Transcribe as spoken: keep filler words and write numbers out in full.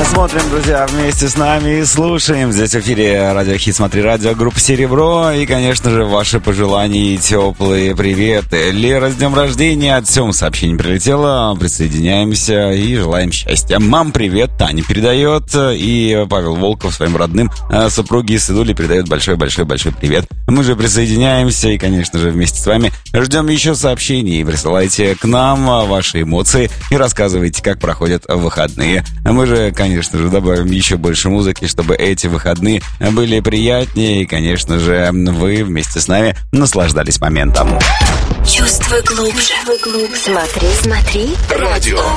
Смотрим, друзья, вместе с нами и слушаем. Здесь в эфире Радио Хит, Смотри Радио, группа «Серебро». И, конечно же, ваши пожелания и теплые приветы. Лера, с днем рождения. От Сём сообщение прилетело. Присоединяемся и желаем счастья. Мам, привет. Таня передает. И Павел Волков своим родным супруге Сыдуле передает большой-большой-большой привет. Мы же присоединяемся и, конечно же, вместе с вами ждем еще сообщений. Присылайте к нам ваши эмоции и рассказывайте, как проходят выходные. Мы же, конечно же, добавим еще больше музыки, чтобы эти выходные были приятнее. И, конечно же, вы вместе с нами наслаждались моментом. Чувствуй глубже. Смотри, смотри. Радио